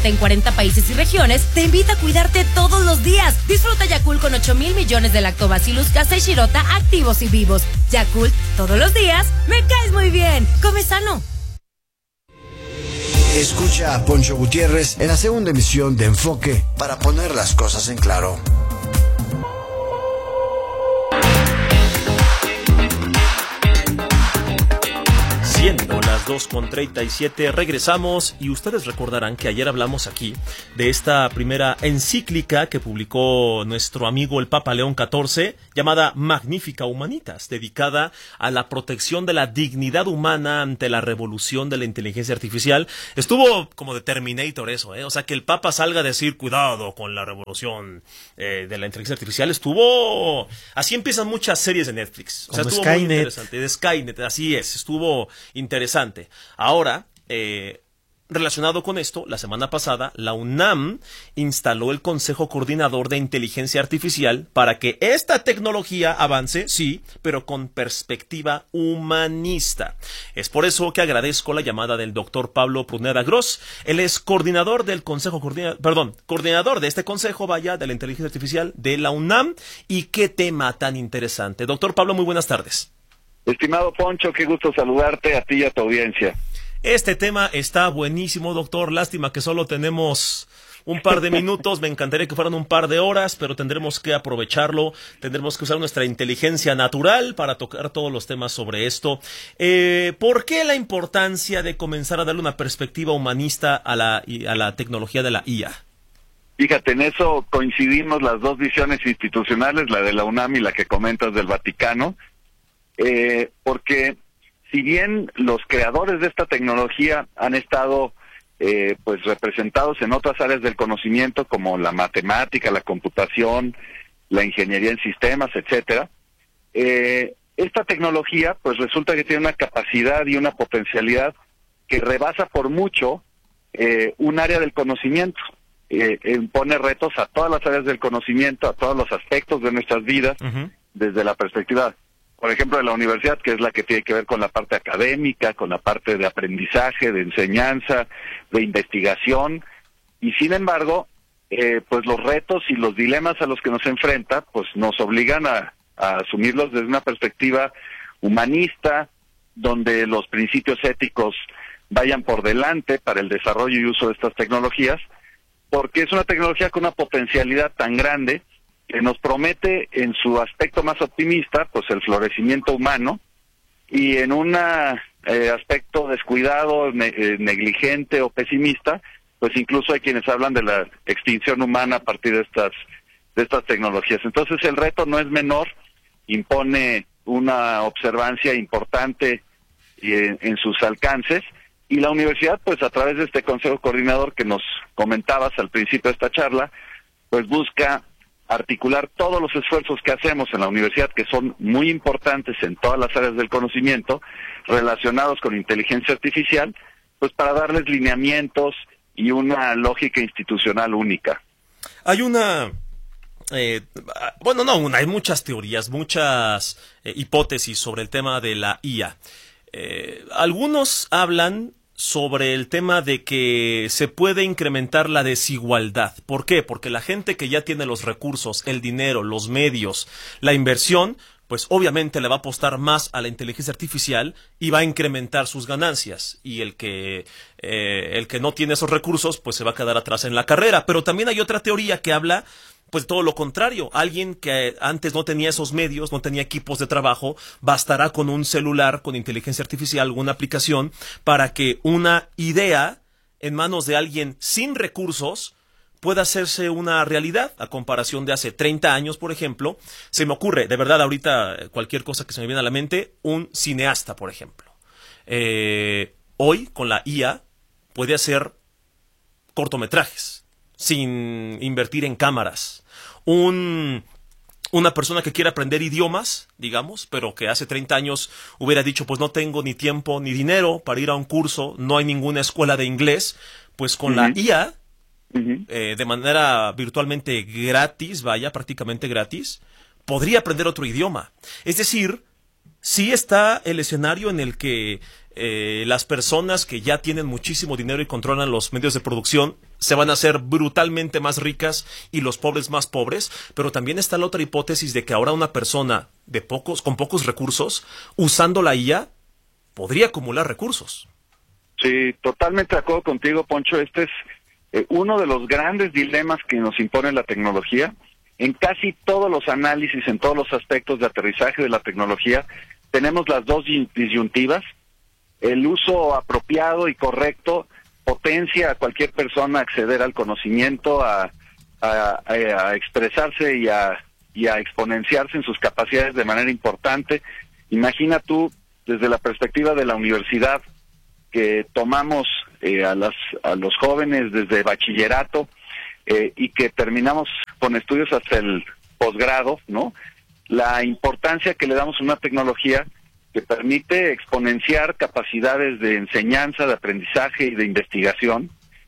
presente en 40 países y regiones, te invita a cuidarte todos los días. Disfruta Yakult con 8,000 millones de lactobacillus casei shirota activos y vivos. Yakult, todos los días, me caes muy bien. Come sano. Escucha a Poncho Gutiérrez en la segunda emisión de Enfoque para poner las cosas en claro. Siendo las 2:37, regresamos y ustedes recordarán que ayer hablamos aquí de esta primera encíclica que publicó nuestro amigo el Papa León XIV, llamada Magnificat Humanitas, dedicada a la protección de la dignidad humana ante la revolución de la inteligencia artificial. Estuvo como de Terminator eso, o sea, que el Papa salga a decir cuidado con la revolución de la inteligencia artificial. Estuvo, así empiezan muchas series de Netflix, o sea, estuvo Skynet. Muy interesante, de Skynet, así es, estuvo interesante. Ahora, relacionado con esto, la semana pasada, la UNAM instaló el Consejo Coordinador de Inteligencia Artificial para que esta tecnología avance, sí, pero con perspectiva humanista. Es por eso que agradezco la llamada del doctor Pablo Pruneda Gross. Él es coordinador del coordinador de este consejo, de la inteligencia artificial de la UNAM. Y qué tema tan interesante. Doctor Pablo, muy buenas tardes. Estimado Poncho, qué gusto saludarte a ti y a tu audiencia. Este tema está buenísimo, doctor. Lástima que solo tenemos un par de minutos. Me encantaría que fueran un par de horas, pero tendremos que aprovecharlo. Tendremos que usar nuestra inteligencia natural para tocar todos los temas sobre esto. ¿Por qué la importancia de comenzar a darle una perspectiva humanista a la tecnología de la IA? Fíjate, en eso coincidimos las dos visiones institucionales, la de la UNAM y la que comentas del Vaticano. Porque si bien los creadores de esta tecnología han estado pues representados en otras áreas del conocimiento como la matemática, la computación, la ingeniería en sistemas, etcétera, esta tecnología pues resulta que tiene una capacidad y una potencialidad que rebasa por mucho un área del conocimiento. Impone retos a todas las áreas del conocimiento, a todos los aspectos de nuestras vidas, desde la perspectiva, por ejemplo, de la universidad, que es la que tiene que ver con la parte académica, con la parte de aprendizaje, de enseñanza, de investigación, y sin embargo, pues los retos y los dilemas a los que nos enfrenta, pues nos obligan a asumirlos desde una perspectiva humanista, donde los principios éticos vayan por delante para el desarrollo y uso de estas tecnologías, porque es una tecnología con una potencialidad tan grande que nos promete en su aspecto más optimista, pues el florecimiento humano, y en un aspecto descuidado, negligente o pesimista, pues incluso hay quienes hablan de la extinción humana a partir de estas tecnologías. Entonces el reto no es menor, impone una observancia importante en sus alcances, y la universidad, pues a través de este consejo coordinador que nos comentabas al principio de esta charla, pues busca articular todos los esfuerzos que hacemos en la universidad, que son muy importantes en todas las áreas del conocimiento, relacionados con inteligencia artificial, pues para darles lineamientos y una lógica institucional única. Hay hay muchas teorías, muchas hipótesis sobre el tema de la IA. Algunos hablan sobre el tema de que se puede incrementar la desigualdad. ¿Por qué? Porque la gente que ya tiene los recursos, el dinero, los medios, la inversión, pues obviamente le va a apostar más a la inteligencia artificial y va a incrementar sus ganancias. Y el que no tiene esos recursos, pues se va a quedar atrás en la carrera. Pero también hay otra teoría que habla pues todo lo contrario. Alguien que antes no tenía esos medios, no tenía equipos de trabajo, bastará con un celular, con inteligencia artificial, alguna aplicación, para que una idea en manos de alguien sin recursos pueda hacerse una realidad, a comparación de hace 30 años, por ejemplo. Se me ocurre, de verdad, ahorita cualquier cosa que se me viene a la mente, un cineasta, por ejemplo. Hoy, con la IA, puede hacer cortometrajes, sin invertir en cámaras. Una persona que quiere aprender idiomas, digamos, pero que hace 30 años hubiera dicho, pues no tengo ni tiempo ni dinero para ir a un curso, no hay ninguna escuela de inglés, pues con la IA, de manera virtualmente gratis, prácticamente gratis, podría aprender otro idioma. Es decir, Sí está el escenario en el que las personas que ya tienen muchísimo dinero y controlan los medios de producción se van a hacer brutalmente más ricas y los pobres más pobres, pero también está la otra hipótesis de que ahora una persona con pocos recursos, usando la IA, podría acumular recursos. Sí, totalmente de acuerdo contigo, Poncho. Este es uno de los grandes dilemas que nos impone la tecnología. En casi todos los análisis, en todos los aspectos de aterrizaje de la tecnología, tenemos las dos disyuntivas. El uso apropiado y correcto potencia a cualquier persona a acceder al conocimiento, a expresarse y a exponenciarse en sus capacidades de manera importante. Imagina tú, desde la perspectiva de la universidad, que tomamos a los jóvenes desde bachillerato y que terminamos con estudios hasta el posgrado, ¿no? La importancia que le damos a una tecnología que permite exponenciar capacidades de enseñanza, de aprendizaje y de investigación.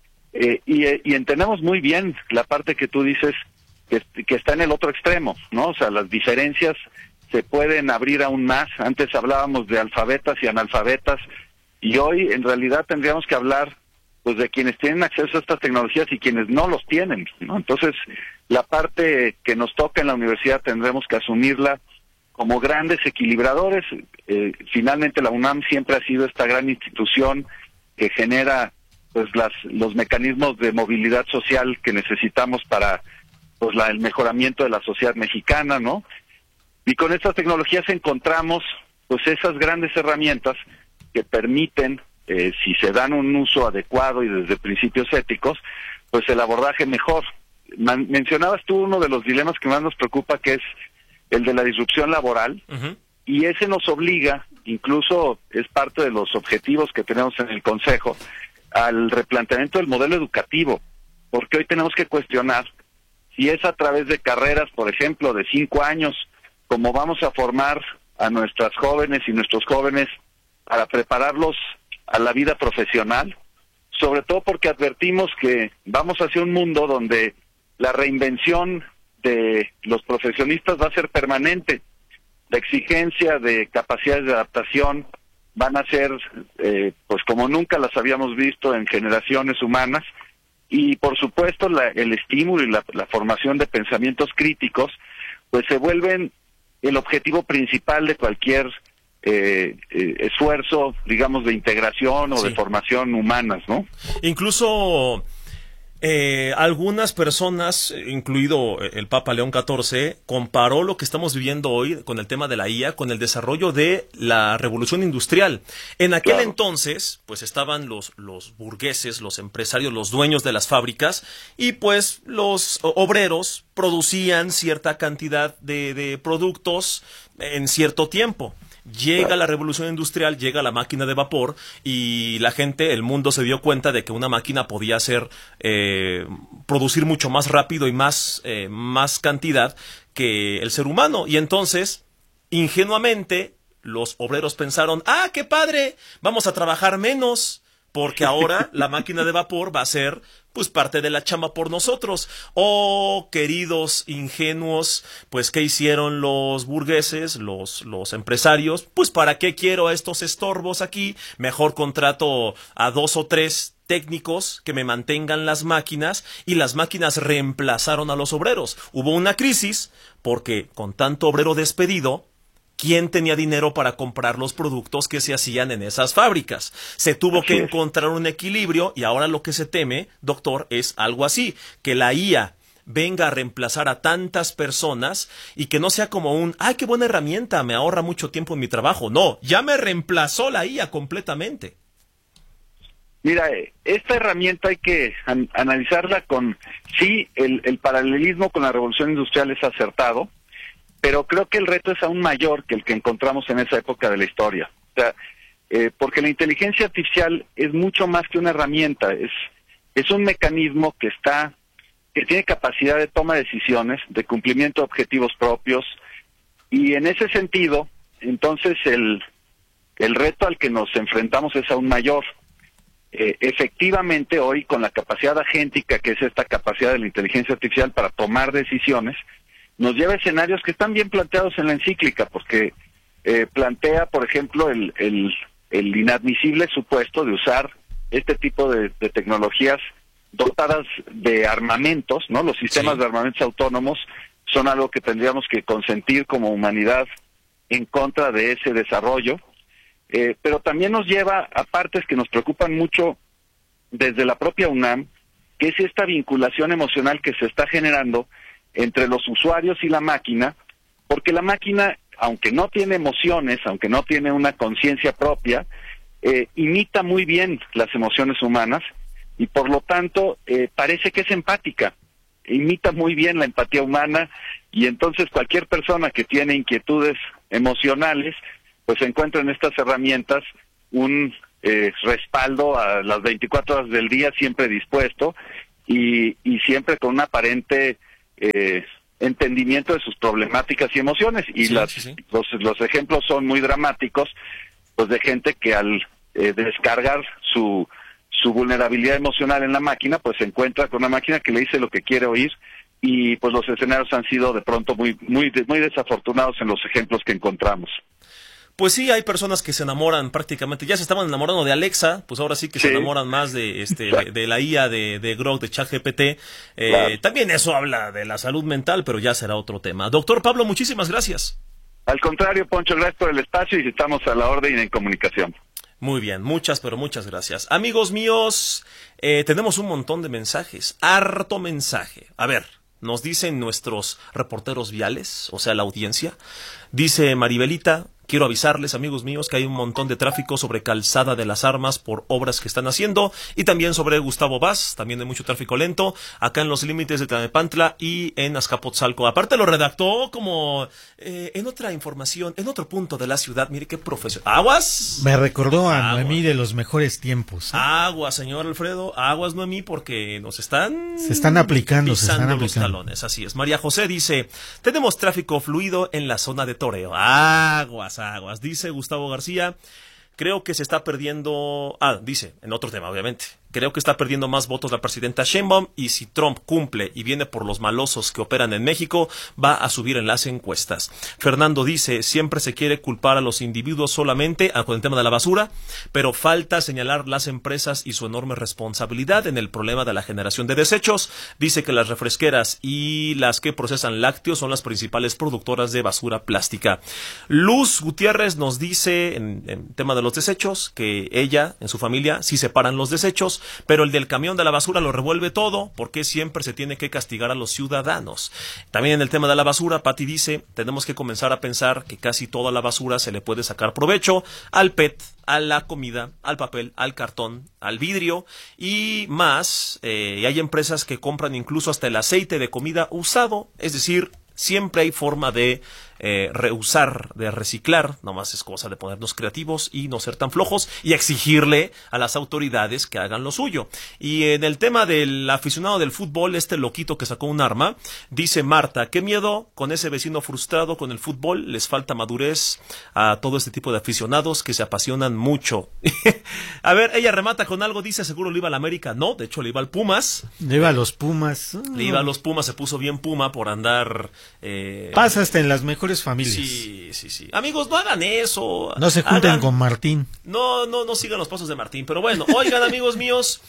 Y entendemos muy bien la parte que tú dices que está en el otro extremo, ¿no? O sea, las diferencias se pueden abrir aún más. Antes hablábamos de alfabetas y analfabetas, y hoy en realidad tendríamos que hablar pues de quienes tienen acceso a estas tecnologías y quienes no los tienen, ¿no? Entonces, la parte que nos toca en la universidad tendremos que asumirla como grandes equilibradores. Finalmente la UNAM siempre ha sido esta gran institución que genera pues los mecanismos de movilidad social que necesitamos para pues el mejoramiento de la sociedad mexicana, ¿no? Y con estas tecnologías encontramos pues esas grandes herramientas que permiten, si se dan un uso adecuado y desde principios éticos, pues el abordaje mejor. Mencionabas tú uno de los dilemas que más nos preocupa, que es el de la disrupción laboral. Uh-huh. Y ese nos obliga, incluso es parte de los objetivos que tenemos en el Consejo, al replanteamiento del modelo educativo, porque hoy tenemos que cuestionar si es a través de carreras, por ejemplo, de 5 años, como vamos a formar a nuestras jóvenes y nuestros jóvenes para prepararlos a la vida profesional, sobre todo porque advertimos que vamos hacia un mundo donde la reinvención de los profesionistas va a ser permanente. La exigencia de capacidades de adaptación van a ser pues como nunca las habíamos visto en generaciones humanas, y por supuesto el estímulo y la formación de pensamientos críticos pues se vuelven el objetivo principal de cualquier esfuerzo, digamos, de integración o de formación humanas, ¿no? Incluso algunas personas, incluido el Papa León XIV, comparó lo que estamos viviendo hoy con el tema de la IA con el desarrollo de la revolución industrial. En aquel entonces, pues estaban los burgueses, los empresarios, los dueños de las fábricas, y pues los obreros producían cierta cantidad de productos en cierto tiempo. Llega la revolución industrial, llega la máquina de vapor, y la gente, el mundo se dio cuenta de que una máquina podía producir mucho más rápido y más cantidad que el ser humano. Y entonces, ingenuamente, los obreros pensaron, ¡ah, qué padre! Vamos a trabajar menos, porque ahora la máquina de vapor va a ser pues parte de la chamba por nosotros. Oh, queridos ingenuos, pues ¿qué hicieron los burgueses, los empresarios? Pues ¿para qué quiero a estos estorbos aquí? Mejor contrato a 2 o 3 técnicos que me mantengan las máquinas, y las máquinas reemplazaron a los obreros. Hubo una crisis porque con tanto obrero despedido, ¿quién tenía dinero para comprar los productos que se hacían en esas fábricas? Se tuvo que encontrar un equilibrio, y ahora lo que se teme, doctor, es algo así, que la IA venga a reemplazar a tantas personas y que no sea como ¡ay, qué buena herramienta! Me ahorra mucho tiempo en mi trabajo. No, ya me reemplazó la IA completamente. Mira, esta herramienta hay que analizarla con, sí, el paralelismo con la revolución industrial es acertado, pero creo que el reto es aún mayor que el que encontramos en esa época de la historia. O sea, porque la inteligencia artificial es mucho más que una herramienta, es un mecanismo que tiene capacidad de toma de decisiones, de cumplimiento de objetivos propios, y en ese sentido, entonces el reto al que nos enfrentamos es aún mayor. Efectivamente, hoy, con la capacidad agéntica, que es esta capacidad de la inteligencia artificial para tomar decisiones, nos lleva a escenarios que están bien planteados en la encíclica, porque plantea, por ejemplo, el inadmisible supuesto de usar este tipo de tecnologías dotadas de armamentos, ¿no? Los sistemas de armamentos autónomos son algo que tendríamos que consentir como humanidad en contra de ese desarrollo, pero también nos lleva a partes que nos preocupan mucho desde la propia UNAM, que es esta vinculación emocional que se está generando entre los usuarios y la máquina, porque la máquina, aunque no tiene emociones, aunque no tiene una conciencia propia, imita muy bien las emociones humanas y por lo tanto parece que es empática, imita muy bien la empatía humana, y entonces cualquier persona que tiene inquietudes emocionales pues encuentra en estas herramientas un respaldo a las 24 horas del día, siempre dispuesto y siempre con un aparente entendimiento de sus problemáticas y emociones, y los ejemplos son muy dramáticos, pues de gente que al descargar su vulnerabilidad emocional en la máquina, pues se encuentra con una máquina que le dice lo que quiere oír, y pues los escenarios han sido de pronto muy desafortunados en los ejemplos que encontramos. Pues sí, hay personas que se enamoran prácticamente, ya se estaban enamorando de Alexa, pues ahora sí que se enamoran más de de la IA de Grok, de ChatGPT. Claro. También eso habla de la salud mental, pero ya será otro tema. Doctor Pablo, muchísimas gracias. Al contrario, Poncho, gracias por el espacio y estamos a la orden y en comunicación. Muy bien, muchas gracias. Amigos míos, tenemos un montón de mensajes, harto mensaje. A ver, nos dicen nuestros reporteros viales, o sea, la audiencia. Dice Maribelita: quiero avisarles, amigos míos, que hay un montón de tráfico sobre Calzada de las Armas por obras que están haciendo, y también sobre Gustavo Vaz, también hay mucho tráfico lento, acá en los límites de Tlalnepantla y en Azcapotzalco. Aparte lo redactó como en otra información, en otro punto de la ciudad. Mire qué profesional. ¿Aguas? Me recordó a Noemí de los mejores tiempos. Aguas, señor Alfredo, aguas, Noemí, porque se están aplicando los talones, así es. María José dice: tenemos tráfico fluido en la zona de Toreo. Aguas. Dice Gustavo García: creo que se está perdiendo... dice, en otro tema, obviamente. Creo que está perdiendo más votos la presidenta Sheinbaum, y si Trump cumple y viene por los malosos que operan en México, va a subir en las encuestas. Fernando dice: siempre se quiere culpar a los individuos solamente con el tema de la basura, pero falta señalar las empresas y su enorme responsabilidad en el problema de la generación de desechos. Dice que las refresqueras y las que procesan lácteos son las principales productoras de basura plástica. Luz Gutiérrez nos dice, en tema de los desechos, que ella, en su familia, sí separan los desechos, pero el del camión de la basura lo revuelve todo, porque siempre se tiene que castigar a los ciudadanos. También en el tema de la basura, Pati dice: tenemos que comenzar a pensar que casi toda la basura se le puede sacar provecho al PET, a la comida, al papel, al cartón, al vidrio y más. Y hay empresas que compran incluso hasta el aceite de comida usado, es decir, siempre hay forma de reusar, de reciclar. Nomás es cosa de ponernos creativos y no ser tan flojos y exigirle a las autoridades que hagan lo suyo. Y en el tema del aficionado del fútbol, este loquito que sacó un arma, dice Marta: qué miedo con ese vecino frustrado con el fútbol, les falta madurez a todo este tipo de aficionados que se apasionan mucho. A ver, ella remata con algo, dice: seguro le iba a la América. No, de hecho le iba al Pumas. Le iba a los Pumas. Le iba a los Pumas, se puso bien Puma por andar... pasa hasta en las mejores familias. Sí. Amigos, no hagan eso. No se junten con Martín. No sigan los pasos de Martín. Pero bueno, oigan, amigos míos,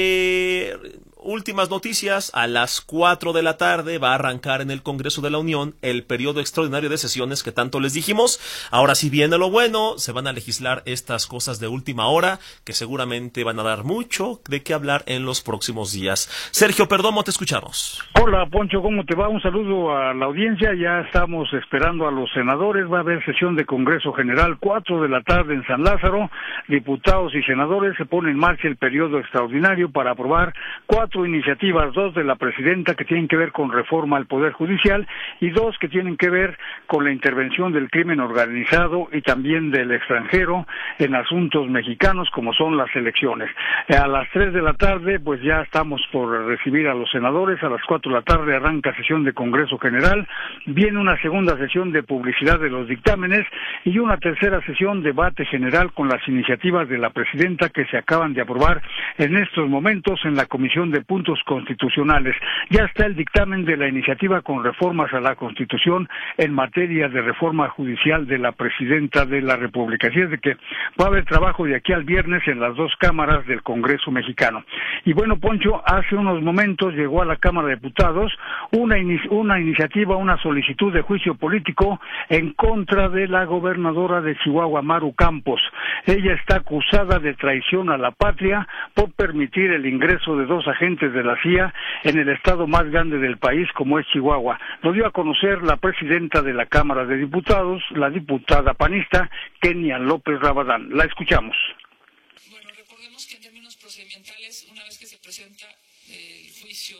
últimas noticias: a las 4 de la tarde va a arrancar en el Congreso de la Unión el periodo extraordinario de sesiones que tanto les dijimos. Ahora sí viene lo bueno, se van a legislar estas cosas de última hora que seguramente van a dar mucho de qué hablar en los próximos días. Sergio Perdomo, te escuchamos. Hola, Poncho, ¿cómo te va? Un saludo a la audiencia. Ya estamos esperando a los senadores. Va a haber sesión de Congreso General 4 de la tarde en San Lázaro. Diputados y senadores, se pone en marcha el periodo extraordinario para aprobar 4 iniciativas: 2 de la presidenta que tienen que ver con reforma al Poder Judicial y 2 que tienen que ver con la intervención del crimen organizado y también del extranjero en asuntos mexicanos, como son las elecciones. A las 3 de la tarde, pues ya estamos por recibir a los senadores. A las 4 de la tarde arranca sesión de Congreso General. Viene una segunda sesión de publicidad de los dictámenes y una tercera sesión debate general con las iniciativas de la presidenta que se acaban de aprobar en estos momentos en la Comisión de de puntos constitucionales. Ya está el dictamen de la iniciativa con reformas a la Constitución en materia de reforma judicial de la Presidenta de la República. Así es de que va a haber trabajo de aquí al viernes en las dos cámaras del Congreso mexicano. Y bueno, Poncho, hace unos momentos llegó a la Cámara de Diputados una iniciativa, una solicitud de juicio político en contra de la gobernadora de Chihuahua, Maru Campos. Ella está acusada de traición a la patria por permitir el ingreso de 2 agentes de la CIA en el estado más grande del país, como es Chihuahua. Lo dio a conocer la presidenta de la Cámara de Diputados, la diputada panista Kenia López Rabadán. La escuchamos. Bueno, recordemos que en términos procedimentales, una vez que se presenta el juicio,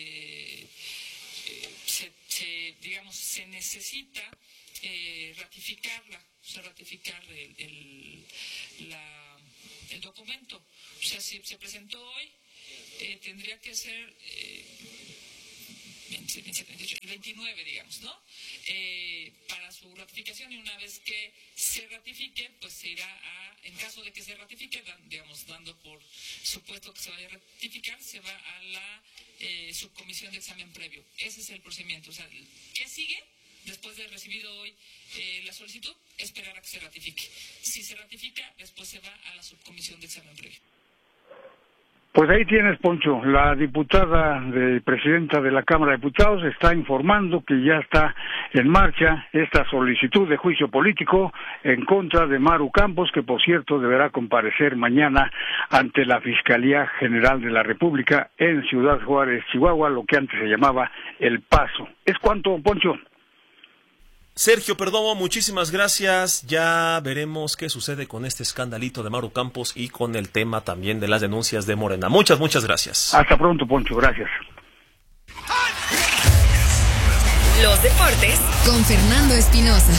se necesita ratificar el documento. O sea, si se presentó hoy, tendría que ser el 29, digamos, ¿no? Para su ratificación, y una vez que se ratifique, pues se irá en caso de que se ratifique, dando por supuesto que se vaya a ratificar, se va a la subcomisión de examen previo. Ese es el procedimiento. O sea, ¿qué sigue? Después de recibido hoy la solicitud, esperar a que se ratifique. Si se ratifica, después se va a la subcomisión de examen previo. Pues ahí tienes, Poncho, la diputada presidenta de la Cámara de Diputados está informando que ya está en marcha esta solicitud de juicio político en contra de Maru Campos, que por cierto deberá comparecer mañana ante la Fiscalía General de la República en Ciudad Juárez, Chihuahua, lo que antes se llamaba El Paso. ¿Es cuánto, Poncho? Sergio Perdomo, muchísimas gracias. Ya veremos qué sucede con este escandalito de Maru Campos y con el tema también de las denuncias de Morena. Muchas gracias. Hasta pronto, Poncho. Gracias. Los deportes con Fernando Espinosa.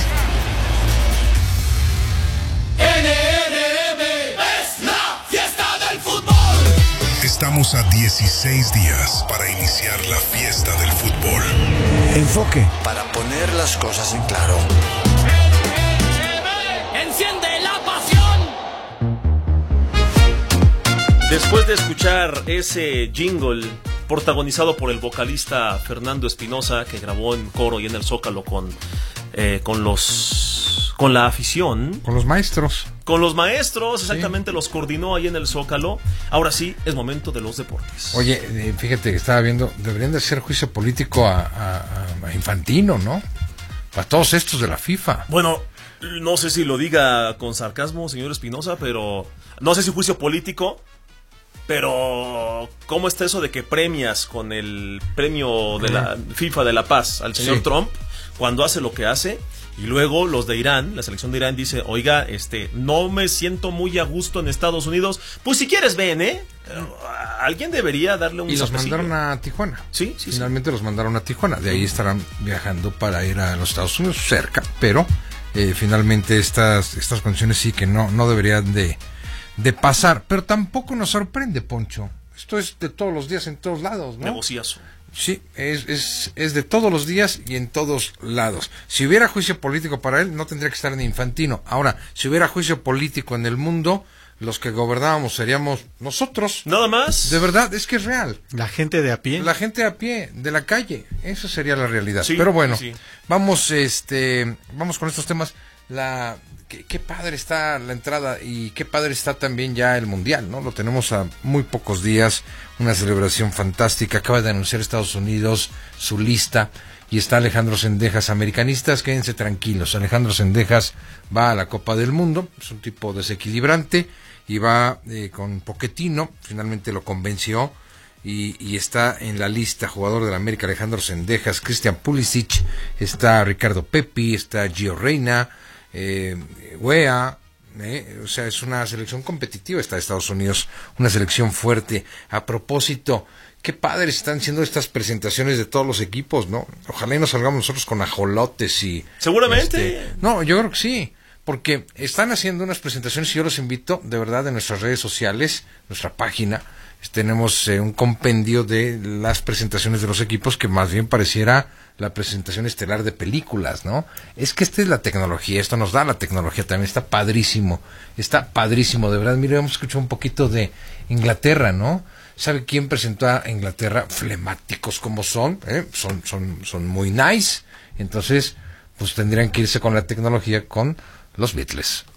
NNM es la fiesta del fútbol. Estamos a 16 días para iniciar la fiesta del fútbol. Enfoque para poner las cosas en claro. Enciende la pasión. Después de escuchar ese jingle protagonizado por el vocalista Fernando Espinosa, que grabó en coro y en el Zócalo con la afición. Con los maestros. Con los maestros, exactamente, sí. Los coordinó ahí en el Zócalo. Ahora sí, es momento de los deportes. Oye, fíjate que estaba viendo, deberían de hacer juicio político a Infantino, ¿no? Para todos estos de la FIFA. Bueno, no sé si lo diga con sarcasmo, señor Espinosa, pero no sé si juicio político, pero ¿cómo está eso de que premias con el premio de la FIFA de la Paz al señor Trump cuando hace lo que hace? Y luego los de Irán, la selección de Irán dice, oiga, no me siento muy a gusto en Estados Unidos. Pues si quieres ven, alguien debería darle un... Y los mandaron a Tijuana. Sí. Finalmente los mandaron a Tijuana. De ahí estarán viajando para ir a los Estados Unidos, cerca. Pero finalmente estas condiciones sí que no deberían de pasar. Pero tampoco nos sorprende, Poncho. Esto es de todos los días en todos lados, ¿no? Negociazo. Sí, es de todos los días y en todos lados. Si hubiera juicio político para él, no tendría que estar en Infantino. Ahora, si hubiera juicio político en el mundo, los que gobernábamos seríamos nosotros. Nada más. De verdad, es que es real. La gente de a pie. La gente de a pie, de la calle. Eso sería la realidad. Sí, pero bueno, sí. vamos con estos temas. Qué padre está la entrada y qué padre está también ya el Mundial, ¿no? Lo tenemos a muy pocos días, una celebración fantástica. Acaba de anunciar Estados Unidos su lista y está Alejandro Zendejas. Americanistas, quédense tranquilos. Alejandro Zendejas va a la Copa del Mundo, es un tipo desequilibrante y va con Pochettino, finalmente lo convenció y está en la lista. Jugador de la América, Alejandro Zendejas, Christian Pulisic, está Ricardo Pepi, está Gio Reyna, Wea, o sea, es una selección competitiva esta de Estados Unidos, una selección fuerte. A propósito, qué padres están siendo estas presentaciones de todos los equipos, ¿no? Ojalá y nos salgamos nosotros con ajolotes y... Seguramente. No, yo creo que sí, porque están haciendo unas presentaciones y yo los invito, de verdad, en nuestras redes sociales, nuestra página, tenemos un compendio de las presentaciones de los equipos que más bien pareciera la presentación estelar de películas, ¿no? Es que esta es la tecnología, esto nos da la tecnología también, está padrísimo, de verdad. Mire, hemos escuchado un poquito de Inglaterra, ¿no? ¿Sabe quién presentó a Inglaterra? Flemáticos como son muy nice. Entonces, pues tendrían que irse con la tecnología con los Beatles.